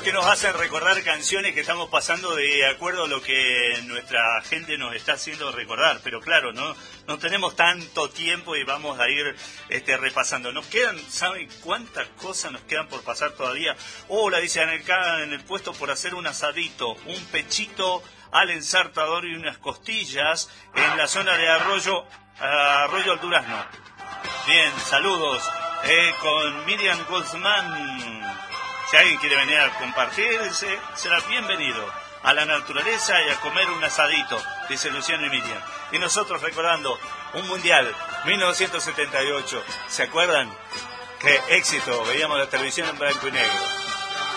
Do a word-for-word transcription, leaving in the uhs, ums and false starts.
que nos hacen recordar canciones que estamos pasando de acuerdo a lo que nuestra gente nos está haciendo recordar, pero claro, no no tenemos tanto tiempo y vamos a ir este, repasando. Nos quedan, ¿saben cuántas cosas nos quedan por pasar todavía? Hola, dice Anelka, en el puesto por hacer un asadito, un pechito al ensartador y unas costillas en la zona de Arroyo, Arroyo al Durazno. Bien, saludos eh, con Miriam Guzmán. Si alguien quiere venir a compartirse, será bienvenido a la naturaleza y a comer un asadito, dice Luciano y Miriam. Y nosotros recordando un mundial, mil novecientos setenta y ocho. ¿Se acuerdan? Qué éxito, veíamos la televisión en blanco y negro.